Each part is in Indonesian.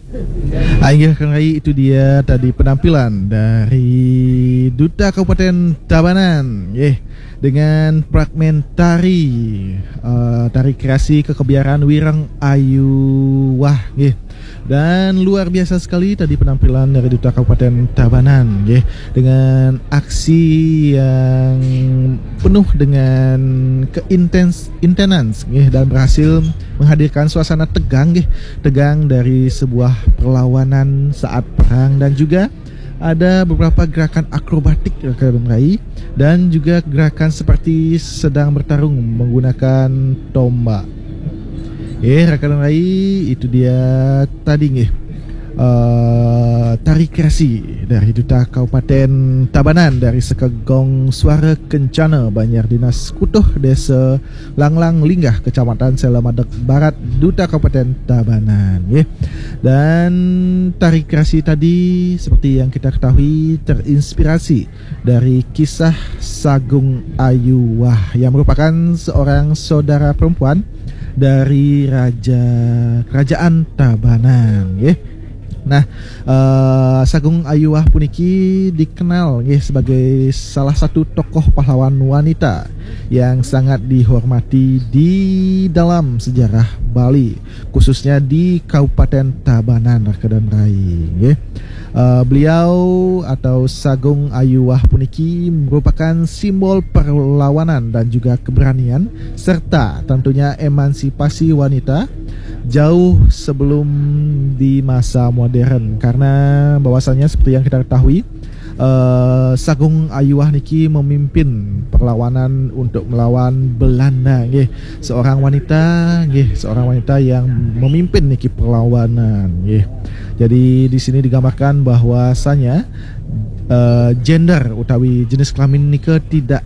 Akhir kali itu dia tadi penampilan dari Duta Kabupaten Tabanan, dengan fragmen tari kreasi kekebiaran Wirang Ayu Wah, dan luar biasa sekali tadi penampilan dari Duta Kabupaten Tabanan, dengan aksi yang penuh dengan keintenan, dan berhasil menghadirkan suasana tegang dari sebuah perlawanan saat perang, dan juga ada beberapa gerakan akrobatik rekan Rai, dan juga gerakan seperti sedang bertarung menggunakan tombak. Rekan Rai, itu dia tadi tari kreasi dari Duta Kabupaten Tabanan dari Sekegong Suara Kencana Banjar Dinas Kutuh Desa Langlang Linggah Kecamatan Selamadeg Barat Duta Kabupaten Tabanan, Dan tari kreasi tadi seperti yang kita ketahui terinspirasi dari kisah Sagung Ayu Wah yang merupakan seorang saudara perempuan dari kerajaan Tabanan, Nah, Sagung Ayu Wah puniki dikenal sebagai salah satu tokoh pahlawan wanita yang sangat dihormati di dalam sejarah Bali, khususnya di Kabupaten Tabanan rekan Rai. Beliau atau Sagung Ayu Wah puniki merupakan simbol perlawanan dan juga keberanian serta tentunya emansipasi wanita jauh sebelum di masa modern, karena bahwasanya seperti yang kita ketahui Sagung Ayu Wah niki memimpin perlawanan untuk melawan Belanda, seorang wanita yang memimpin niki perlawanan, Jadi di sini digambarkan bahwasanya gender utawi jenis kelamin niki tidak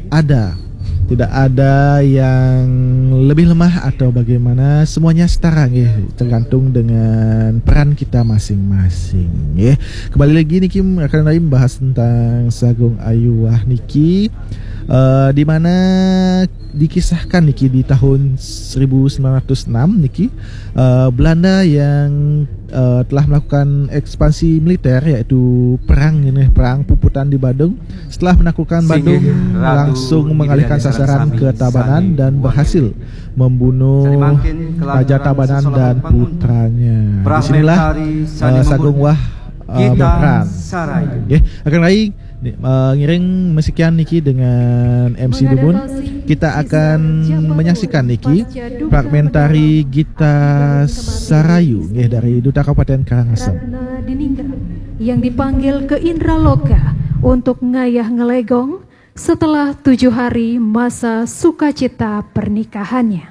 ada yang lebih lemah atau bagaimana, semuanya setara, tergantung dengan peran kita masing-masing, Kembali lagi niki akan membahas tentang Sagung Ayu Wah niki, di mana dikisahkan niki di tahun 1906 niki Belanda yang telah melakukan ekspansi militer, yaitu perang Puputan di Badung. Setelah menaklukkan Badung, langsung mengalihkan sasaran ke Tabanan dan berhasil membunuh Raja Tabanan dan putranya. Disinilah Sagung Wah berperan. Akan lagi ngiring mesekian niki dengan MC Dumun. Kita akan menyaksikan niki fragmentari Gita Sarayu dari Duta Kabupaten Karangasem yang dipanggil ke Indraloka untuk ngayah ngelegong setelah 7 hari masa sukacita pernikahannya.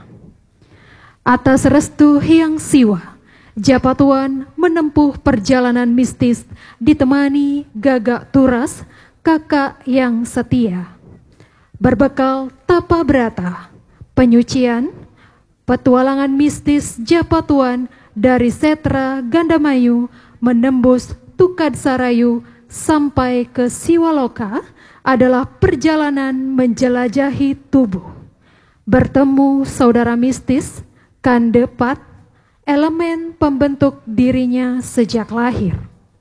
Atas restu Hyang Siwa, Japatuan menempuh perjalanan mistis ditemani Gagak Turas, kakak yang setia. Berbekal tapa berata, penyucian, petualangan mistis Japatuan dari Setra Gandamayu menembus Tukad Sarayu sampai ke Siwaloka adalah perjalanan menjelajahi tubuh. Bertemu saudara mistis, Kandepat, elemen pembentuk dirinya sejak lahir.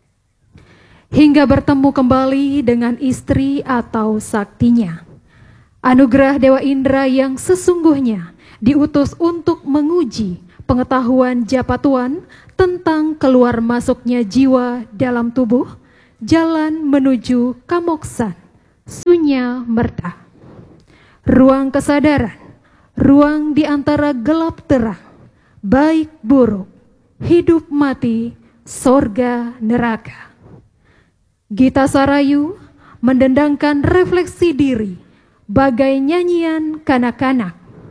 Hingga bertemu kembali dengan istri atau saktinya. Anugerah Dewa Indra yang sesungguhnya diutus untuk menguji pengetahuan Japatuan tentang keluar masuknya jiwa dalam tubuh, jalan menuju kamoksan, sunya merta. Ruang kesadaran, ruang di antara gelap terang, baik buruk, hidup mati, sorga neraka. Gita Sarayu mendendangkan refleksi diri bagai nyanyian kanak-kanak.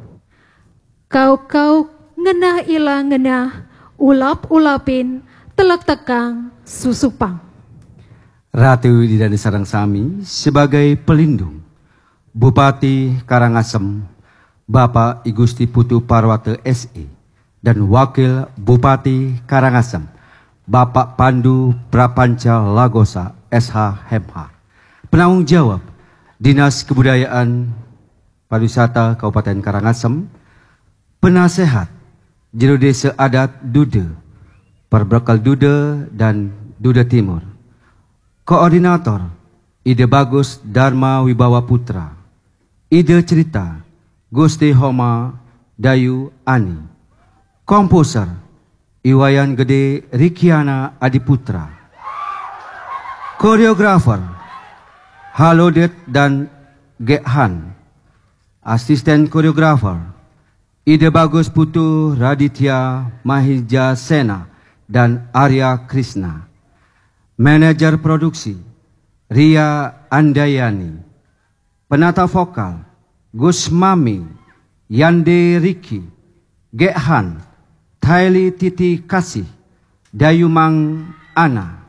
Kau ngenah ilang ngenah, ulap-ulapin, telak tekang, susupang. Ratu Didani Sarang Sami sebagai pelindung, Bupati Karangasem, Bapak I Gusti Putu Parwate SE, dan Wakil Bupati Karangasem, Bapak Pandu Prapanca Lagosa SH Hemha. Penanggung jawab Dinas Kebudayaan Pariwisata Kabupaten Karangasem, Penasehat Jero Desa Adat Dude, Perbekal Duda dan Duda Timur. Koordinator Ide Bagus Dharma Wibawa Putra. Ide cerita Gusti Homa Dayu Ani. Komposer Iwayan Gede Rikiana Adiputra. Koreografer Halodet dan Gekhan. Asisten koreografer Ide Bagus Putu Raditya Mahija Sena dan Arya Krishna. Manajer produksi Ria Andayani. Penata vokal Gus Mami, Yande Riki, Gekhan, Thaili Titi Kasih, Dayumang Ana.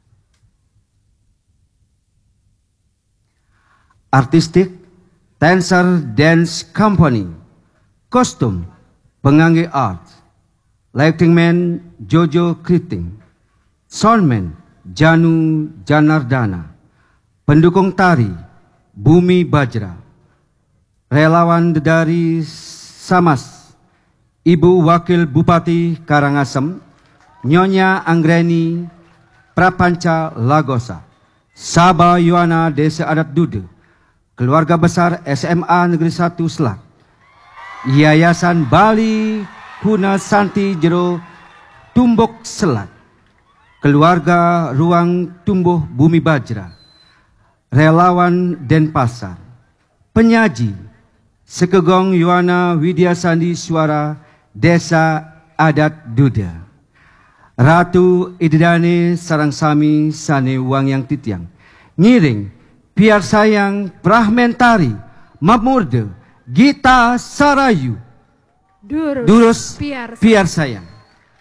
Artistik Tensor Dance Company. Kostum Pengangge Art. Lighting Man Jojo Kriting. Soundman Janu Janardana. Pendukung tari Bumi Bajra. Relawan dari Samas, Ibu Wakil Bupati Karangasem, Nyonya Anggreni Prapanca Lagosa, Sabah Yuana Desa Adat Dude, Keluarga Besar SMA Negeri 1 Selak, Yayasan Bali Kuna Santi Jero Tumbuk Selak, Keluarga Ruang Tumbuh Bumi Bajra, Relawan Denpasar, penyaji Sekegong Yuana Widya Sandi Suara Desa Adat Duda, Ratu Ididane Sarang Sami Sane Wang Yang Titiang, ngiring Piar Sayang Pramentari Mamurde Gita Sarayu Durus Piar Sayang.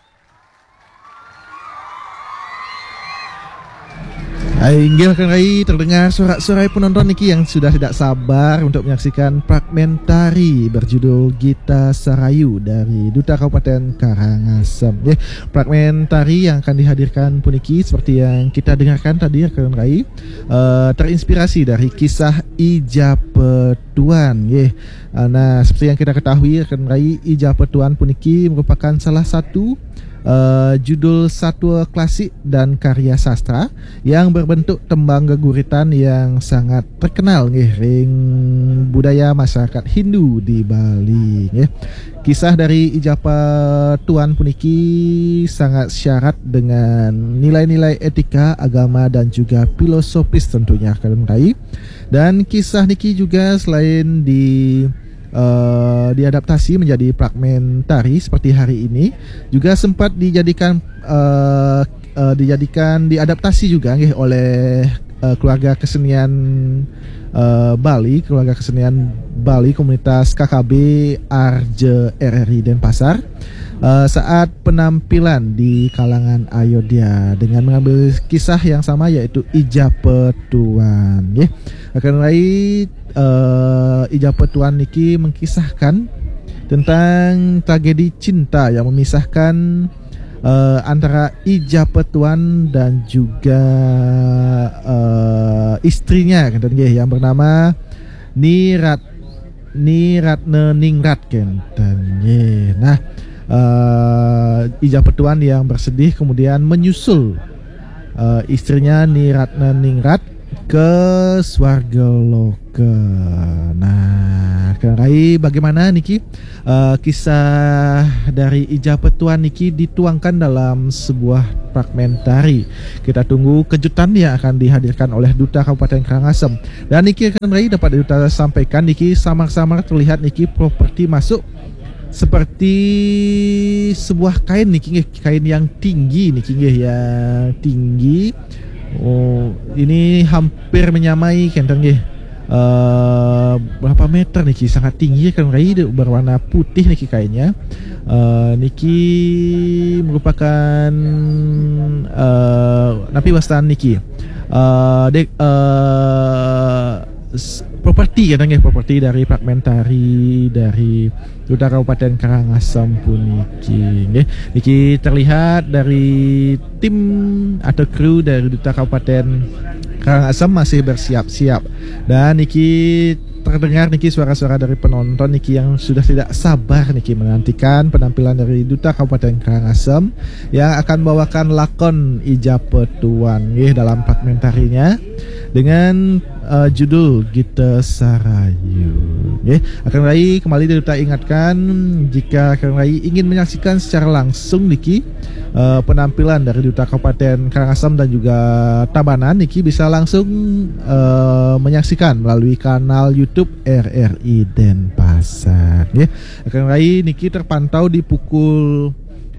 Inggilkan Rai, terdengar sorak-sorai penonton niki yang sudah tidak sabar untuk menyaksikan fragmentari berjudul Gita Sarayu dari Duta Kabupaten Karangasem. Fragmentari yang akan dihadirkan puniki seperti yang kita dengarkan tadi Rekan Rai, terinspirasi dari kisah Ija Petuan. Nah, seperti yang kita ketahui Rekan Rai, Ija Petuan puniki merupakan salah satu judul satwa klasik dan karya sastra yang berbentuk tembang geguritan yang sangat terkenal ring budaya masyarakat Hindu di Bali. Kisah dari Ija Petuan puniki sangat syarat dengan nilai-nilai etika, agama dan juga filosofis tentunya Rekan Rai. Dan kisah niki juga selain diadaptasi menjadi fragmentari seperti hari ini, juga sempat dijadikan diadaptasi juga oleh keluarga kesenian Bali, komunitas KKB Arje RRI Denpasar saat penampilan di kalangan Ayodhya dengan mengambil kisah yang sama yaitu Ija Petuan. Akan Rai, Ija Petuan niki mengkisahkan tentang tragedi cinta yang memisahkan antara Ija Petuan dan juga istrinya yang bernama Niratne Ningrat Nah, Ija Petuan yang bersedih kemudian menyusul istrinya Niratne Ningrat ke Swarga Loka. Nah, Rai, bagaimana niki kisah dari Ija Petuan niki dituangkan dalam sebuah fragmentari. Kita tunggu kejutan yang akan dihadirkan oleh Duta Kabupaten Karangasem. Dan niki Rai dapat Duta sampaikan niki samar-samar terlihat niki properti masuk seperti sebuah kain niki, kain yang tinggi niki, yang tinggi. Oh, ini hampir menyamai berapa meter niki, sangat tinggi Kan Rai, berwarna putih niki kainnya. Niki merupakan napi wastan niki properti properti dari fragmentari dari Duta Kabupaten Karangasem puniki. Niki terlihat dari tim atau kru dari Duta Kabupaten Karangasem masih bersiap-siap, dan niki terdengar niki suara-suara dari penonton niki yang sudah tidak sabar niki menantikan penampilan dari Duta Kabupaten Karangasem yang akan membawakan lakon Ija Petuan dalam fragmentarinya dengan judul Gita Sarayu. Akan Rai kembali Duta ingatkan jika Akan Rai ingin menyaksikan secara langsung niki penampilan dari Duta Kabupaten Karangasem dan juga Tabanan niki bisa langsung menyaksikan melalui kanal YouTube RRI Denpasar. Akan Rai niki terpantau di pukul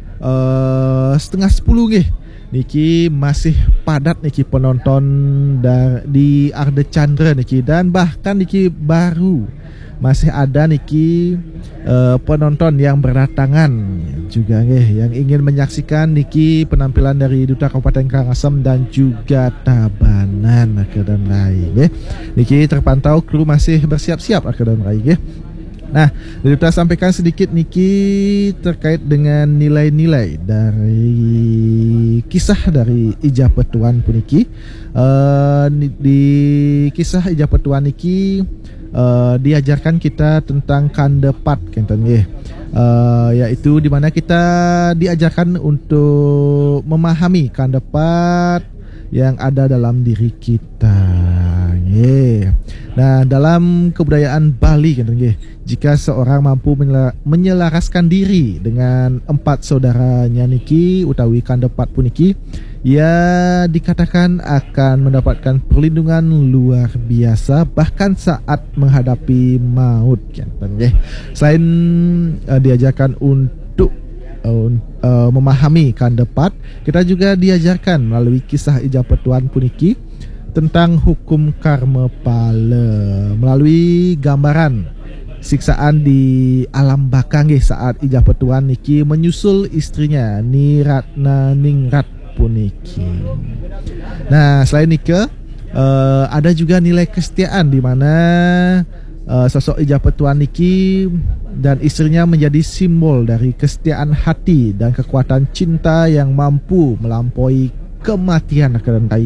9:30 niki masih padat niki penonton di Arde Chandra niki, dan bahkan niki baru masih ada niki penonton yang berdatangan juga yang ingin menyaksikan niki penampilan dari Duta Kabupaten Karangasem dan juga Tabanan Akedan Rai. Niki terpantau kru masih bersiap-siap Akedan Rai. Nah, Duta sampaikan sedikit niki terkait dengan nilai-nilai dari kisah dari Ija Petuan puniki. Di kisah Ija Petuan niki diajarkan kita tentang kandepat yaitu di mana kita diajarkan untuk memahami kandepat yang ada dalam diri kita. Nah, dalam kebudayaan Bali jika seorang mampu menyelaraskan diri dengan 4 saudaranya niki utawi kandepat puniki, ia dikatakan akan mendapatkan perlindungan luar biasa bahkan saat menghadapi maut. Selain diajarkan untuk memahami kandepat, kita juga diajarkan melalui kisah Ija Petuan puniki tentang hukum karma pala melalui gambaran siksaan di alam bakang saat Ija Petuan niki menyusul istrinya Niratna Ningrat puniki. Nah, selain nike ada juga nilai kesetiaan di mana sosok Ija Petuan niki dan istrinya menjadi simbol dari kesetiaan hati dan kekuatan cinta yang mampu melampaui kematian.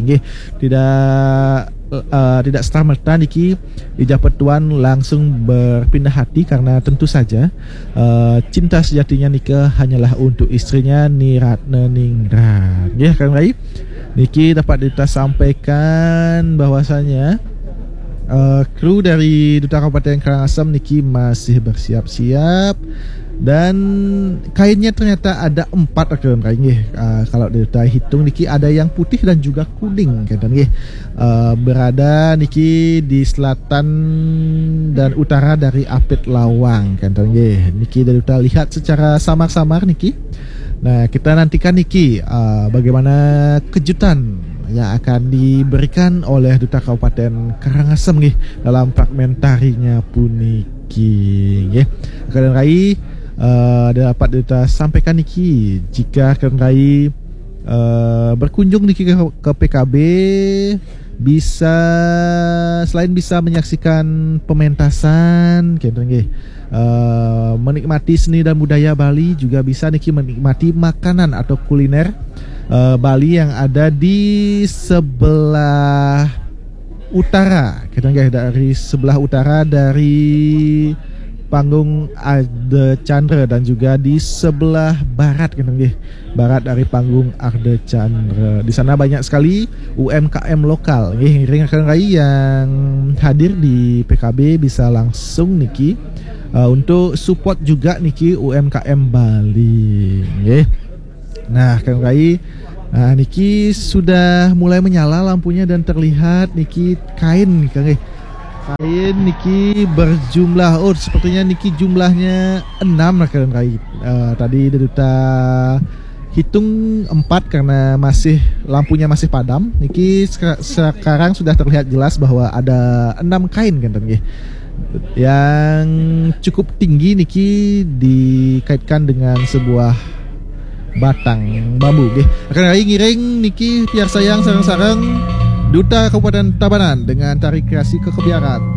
Tidak serta-merta niki Ija Petuan langsung berpindah hati karena tentu saja cinta sejatinya nika hanyalah untuk istrinya Niratna Ningrat. Kan Rai, niki dapat kita sampaikan bahwasanya kru dari Duta Kabupaten Karangasem niki masih bersiap-siap dan kainnya ternyata ada 4 kain. Kalau kita hitung niki ada yang putih dan juga kuning berada niki di selatan dan utara dari Apit Lawang niki kita lihat secara samar-samar niki. Nah, kita nantikan niki bagaimana kejutan yang akan diberikan oleh Duta Kabupaten Karangasem dalam fragmentarinya puniki. Akan Rai dapat kita sampaikan niki jika Akan Rai berkunjung niki ke PKB bisa selain bisa menyaksikan pementasan menikmati seni dan budaya Bali, juga bisa niki menikmati makanan atau kuliner Bali yang ada di sebelah utara dari sebelah utara dari panggung Arde Chandra dan juga di sebelah barat barat dari panggung Arde Chandra. Di sana banyak sekali UMKM lokal Akan Rai yang hadir di PKB bisa langsung niki untuk support juga niki UMKM Bali. Nah, Akan Rai niki sudah mulai menyala lampunya dan terlihat niki kain kain niki berjumlah sepertinya niki jumlahnya 6 Akan Rai. Tadi Duta hitung 4 karena lampunya masih padam. Niki sekarang sudah terlihat jelas bahwa ada 6 kain yang cukup tinggi niki dikaitkan dengan sebuah batang bambu. Akan Rai ngiring niki biar sayang sarang-sarang Duta Kabupaten Tabanan dengan tari kreasi kekebiaran.